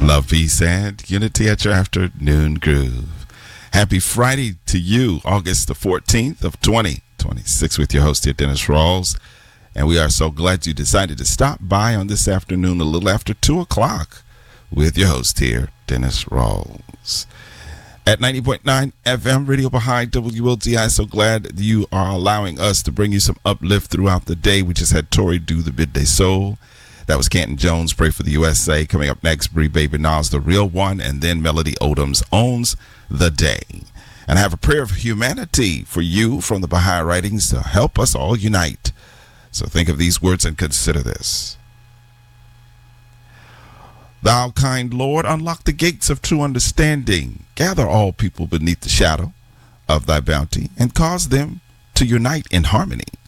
Love, peace, and unity at your afternoon groove. Happy Friday to you, August the 14th of 2026 with your host here, Dennis Rawls. And we are so glad you decided to stop by on this afternoon a little after 2 o'clock with your host here, Dennis Rawls. At 90.9 FM, Radio Behind WLTI, so glad you are allowing us to bring you some uplift throughout the day. We just had Tori do the Midday Soul. That was Canton Jones, Pray for the USA. Coming up next, Bree Baby Nas, The Real One, and then Melody Odom's Owns the Day. And I have a prayer of humanity for you from the Baha'i writings to help us all unite. So think of these words and consider this. Thou, kind Lord, unlock the gates of true understanding. Gather all people beneath the shadow of thy bounty and cause them to unite in harmony.